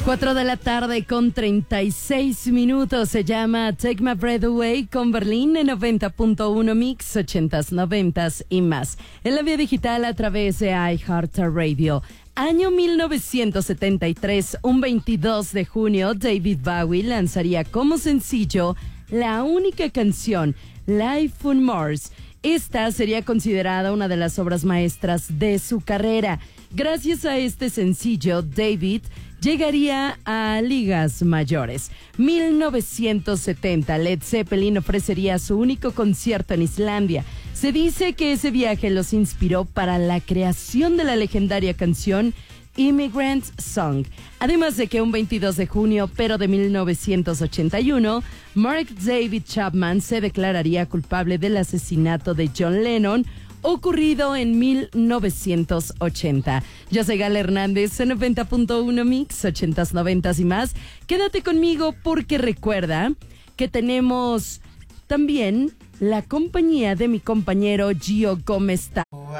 4 de la tarde con 36 minutos. Se llama Take My Breath Away con Berlín en 90.1 Mix, 80s, 90s y más. En la vía digital a través de iHeartRadio. Año 1973, un 22 de junio, David Bowie lanzaría como sencillo la única canción, Life on Mars. Esta sería considerada una de las obras maestras de su carrera. Gracias a este sencillo, David llegaría a ligas mayores. 1970, Led Zeppelin ofrecería su único concierto en Islandia. Se dice que ese viaje los inspiró para la creación de la legendaria canción Immigrant Song. Además de que un 22 de junio, pero de 1981, Mark David Chapman se declararía culpable del asesinato de John Lennon, ocurrido en 1980. Yo soy Gala Hernández, en 90.1 Mix, 80s, 90s y más. Quédate conmigo porque recuerda que tenemos también la compañía de mi compañero Gio Gómez.